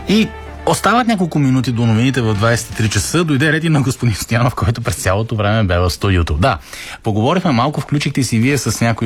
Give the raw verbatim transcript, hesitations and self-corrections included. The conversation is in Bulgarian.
И остават няколко минути до новините в двайсет и три часа. Дойде ред и на господин Стоянов, който през цялото време бе в студиото. Да, поговорихме малко, включихте си вие с някои